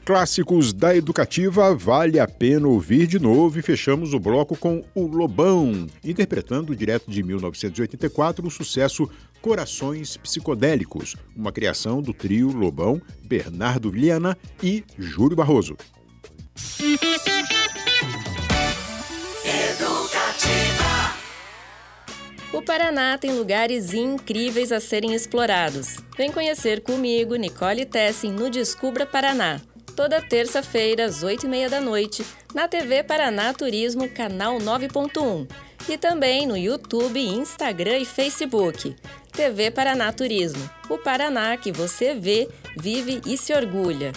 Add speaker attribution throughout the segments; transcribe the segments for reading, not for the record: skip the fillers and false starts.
Speaker 1: Clássicos da Educativa, vale a pena ouvir de novo e fechamos o bloco com o Lobão, interpretando direto de 1984 o sucesso Corações Psicodélicos, uma criação do trio Lobão, Bernardo Viana e Júlio Barroso.
Speaker 2: O Paraná tem lugares incríveis a serem explorados. Vem conhecer comigo, Nicole Tessin, no Descubra Paraná. Toda terça-feira, às 8h30 da noite, na TV Paraná Turismo, canal 9.1. E também no YouTube, Instagram e Facebook. TV Paraná Turismo. O Paraná que você vê, vive e se orgulha.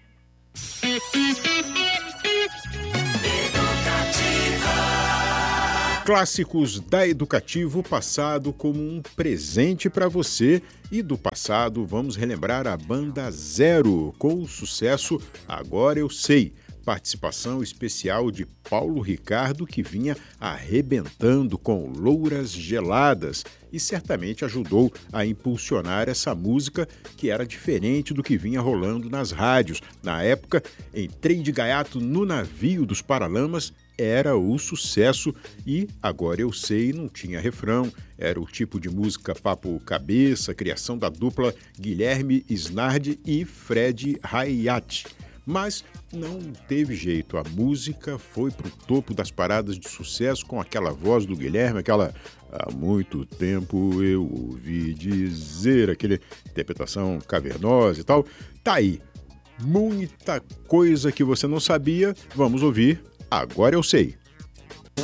Speaker 1: Clássicos da Educativo, passado como um presente para você. E do passado vamos relembrar a Banda Zero com o sucesso Agora Eu Sei. Participação especial de Paulo Ricardo, que vinha arrebentando com Louras Geladas e certamente ajudou a impulsionar essa música que era diferente do que vinha rolando nas rádios. Na época, em Trem de Gaiato no Navio dos Paralamas, era o sucesso e Agora Eu Sei não tinha refrão, era o tipo de música papo cabeça, criação da dupla Guilherme Snardi e Fred Hayat. Mas não teve jeito, a música foi pro topo das paradas de sucesso com aquela voz do Guilherme, aquela há muito tempo eu ouvi dizer, aquela interpretação cavernosa e tal. Tá aí, muita coisa que você não sabia, vamos ouvir. Agora Eu Sei.